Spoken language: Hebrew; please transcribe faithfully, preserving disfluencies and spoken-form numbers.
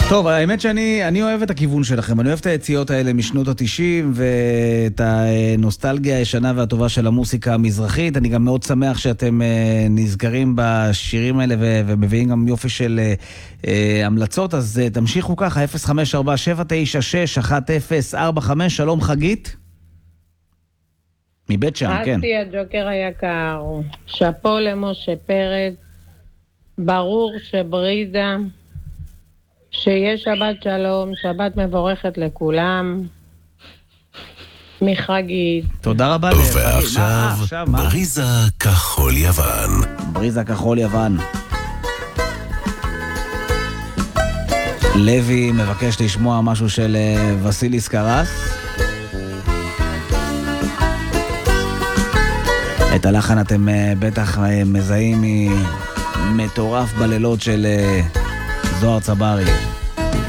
טוב, האמת שאני אני אוהב את הכיוון שלכם, אני אוהב את היציאות האלה משנות ה-תשעים ואת הנוסטלגיה הישנה והטובה של המוסיקה המזרחית. אני גם מאוד שמח שאתם נזכרים בשירים האלה ומביאים גם יופי של המלצות, אז תמשיכו ככה, אפס חמש ארבע שבע תשע שש אחת אפס ארבע חמש. שלום חגית. מבית שם, כן. אסי הג'וקר היקר, שפו למשה פרץ, ברור שבריזה, שיש שבת שלום, שבת מבורכת לכולם, מחגית. תודה רבה. ועכשיו, בריזה כחול יוון. בריזה כחול יוון. לוי מבקש לשמוע משהו של וסיליס קרס. את הלחן אתם בטח מזהים ממטורף בלילות של זוהר צברי.